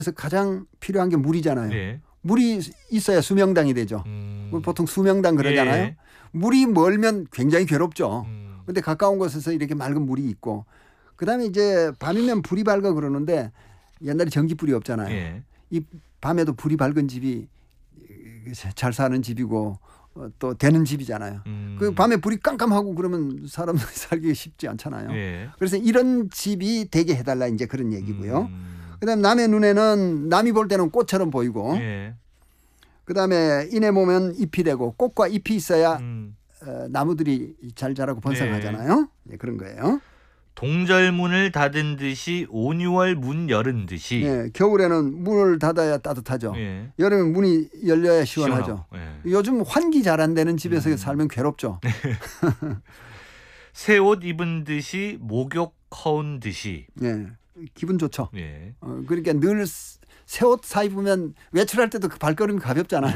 그래서 가장 필요한 게 물이잖아요. 예. 물이 있어야 수명당이 되죠. 보통 수명당 그러잖아요. 예. 물이 멀면 굉장히 괴롭죠. 음. 근데 가까운 곳에서 이렇게 맑은 물이 있고 그다음에 이제 밤이면 불이 밝아 그러는데 옛날에 전기불이 없잖아요. 예. 이 밤에도 불이 밝은 집이 잘 사는 집이고 또 되는 집이잖아요. 그 밤에 불이 깜깜하고 그러면 사람들이 살기 쉽지 않잖아요. 예. 그래서 이런 집이 되게 해달라 이제 그런 얘기고요. 그다음에 남의 눈에는 남이 볼 때는 꽃처럼 보이고 예. 그다음에 인에 보면 잎이 되고 꽃과 잎이 있어야 음. 나무들이 잘 자라고 번성하잖아요. 네, 그런 거예요. 동절문을 닫은 듯이 온유월 문 열은 듯이. 네, 겨울에는 문을 닫아야 따뜻하죠. 예. 여름엔 문이 열려야 시원하죠. 시원하고, 예. 요즘 환기 잘 안 되는 집에서 살면 괴롭죠. 새 옷 입은 듯이 목욕 허운 듯이. 네, 기분 좋죠. 예. 그러니까 늘 새 옷 사 입으면 외출할 때도 그 발걸음이 가볍잖아요.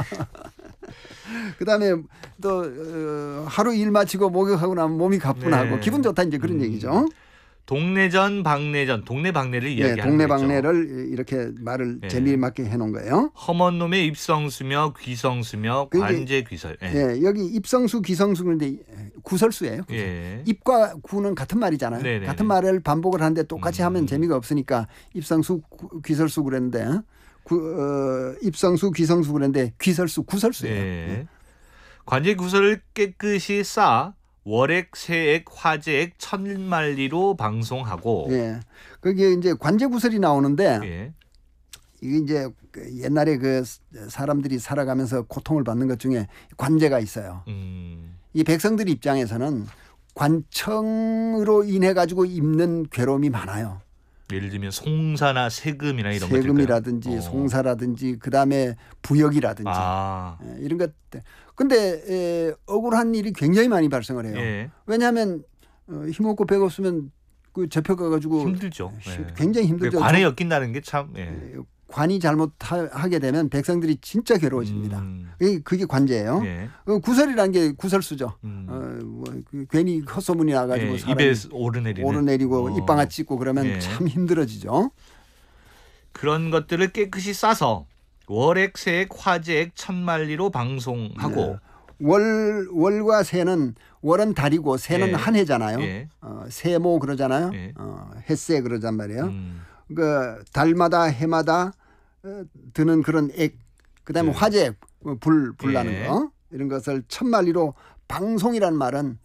그다음에 또 하루 일 마치고 목욕하고 나면 몸이 가뿐하고 네. 기분 좋다 이제 그런 얘기죠. 동네전 방네전 동네 방네를 네, 이야기하는 동네 거죠. 방네를 이렇게 말을 네. 재미있게 해놓은 거예요. 험한 놈의 입성수며 귀성수며 그게- 관제 귀설. 예. 예, 여기 입성수, 귀성수 그런데 구설수예요. 구설. 예. 입과 구는 같은 말이잖아요. 네네네. 같은 말을 반복을 하는데 똑같이 하면 재미가 없으니까 입성수, 귀설수 그랬는데 입성수, 귀성수 그랬는데 귀설수, 구설수예요. 예. 관제 구설을 깨끗이 쌓아 월액, 세액, 화제액, 천만리로 방송하고. 예. 거기에 이제 관제구설이 나오는데 예. 이게 이제 옛날에 그 사람들이 살아가면서 고통을 받는 것 중에 관제가 있어요. 이 백성들 입장에서는 관청으로 인해 가지고 입는 괴로움이 많아요. 예를 들면 송사나 세금이나 이런 것들. 세금이라든지 송사라든지 그다음에 부역이라든지 아. 이런 것. 근데 억울한 일이 굉장히 많이 발생을 해요. 예. 왜냐하면 힘없고 배 없으면 그 잡혀가 가지고 힘들죠. 예. 굉장히 힘들죠. 관에 엮인다는 게 참. 예. 관이 잘못하게 되면 백성들이 진짜 괴로워집니다. 그게 관제예요. 예. 구설이라는 게 구설수죠. 괜히 헛소문이 나가지고 예. 사람이 입에 오르내리고 입방아 찢고 그러면 예. 참 힘들어지죠. 그런 것들을 깨끗이 싸서 월액, 세액, 화제액, 천만리로 방송하고. 네. 월과 새는 월은 달이고 새는 예. 한 해잖아요. 예. 세모 그러잖아요. 예. 햇새 그러단 말이에요. 그 달마다 해마다 드는 그런 액, 그다음에 네. 화재 불 나는 예. 거 이런 것을 천만리로 방송이란 말은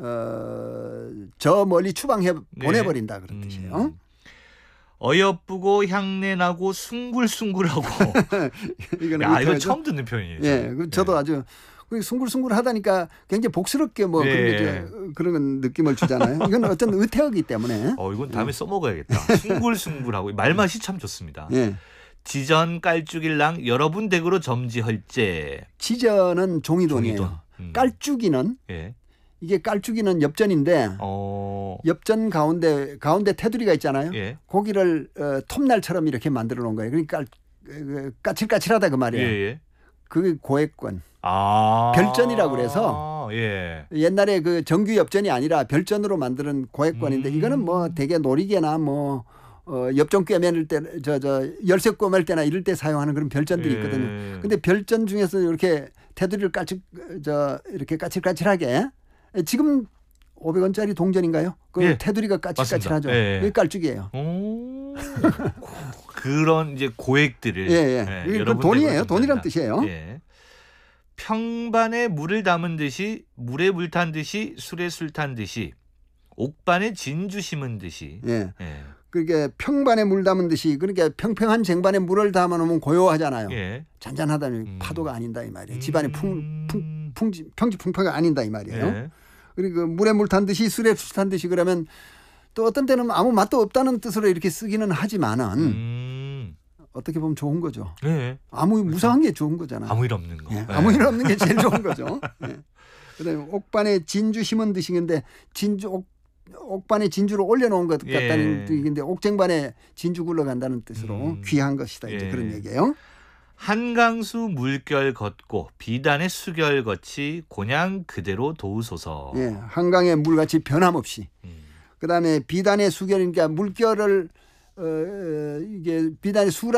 저 멀리 추방해 보내버린다 그런 뜻이에요. 어여쁘고 향내나고 숭글숭글하고. 이거는 야, 이거 의태어죠? 처음 듣는 표현이에요. 예, 저도 아주 숭글숭글하다니까 굉장히 복스럽게 뭐 예. 그런 느낌을 주잖아요. 이건 어떤 의태어이기 때문에. 이건 다음에 써먹어야겠다. 숭글숭글하고 말맛이 참 좋습니다. 예. 지전 깔쭉일랑 여러분 댁으로 점지헐제. 지전은 종이돈이에요. 깔쭉이는 예. 이게 깔쭉이는 엽전인데 엽전 가운데 테두리가 있잖아요. 예. 고기를 톱날처럼 이렇게 만들어 놓은 거예요. 그러니까 까칠까칠하다 그 말이에요. 예. 그게 고액권. 별전이라고 그래서 예. 옛날에 그 정규 엽전이 아니라 별전으로 만드는 고액권인데 이거는 뭐 되게 놀이개나 뭐 엽전 꿰맬 때 열쇠 꿰맬 때나 이럴 때 사용하는 그런 별전들이 있거든요. 근데 별전 중에서 이렇게 테두리를 이렇게 까칠까칠하게 지금 500원짜리 동전인가요? 그 예. 테두리가 까칠까칠하죠. 예. 그게 깔쭉이에요. 그런 이제 고액들을. 예. 그 돈이에요. 돈이란 뜻이에요. 예. 평반에 물을 담은 듯이 물에 물 탄 듯이 술에 술 탄 듯이 옥반에 진주 심은 듯이. 예. 예. 그게 평반에 물 담은 듯이 그러니까 평평한 쟁반에 물을 담아 놓으면 고요하잖아요. 예. 잔잔하다니 파도가 아닌다 이 말이에요. 집안이 평지풍파가 아닌다 이 말이에요. 예. 그리고 물에 물 탄 듯이 술에 술 탄 듯이 그러면 또 어떤 때는 아무 맛도 없다는 뜻으로 이렇게 쓰기는 하지만은 어떻게 보면 좋은 거죠. 예. 아무 무상한 게 좋은 거잖아요. 아무 일 없는 거. 예. 아무 일 없는 게 제일 좋은 거죠. 예. 그다음에 옥반에 진주 심은 듯이인데 옥반에 진주를 올려놓은 것 같다는 뜻인데 옥쟁반에 진주 굴러간다는 뜻으로 귀한 것이다 이제 그런 얘기예요. 한강수 물결 걷고 비단의 수결 걷이 곤양 그대로 도우소서. 예, 한강의 물같이 변함없이. 그다음에 비단의 수결이니까 물결을 이게 비단이 수라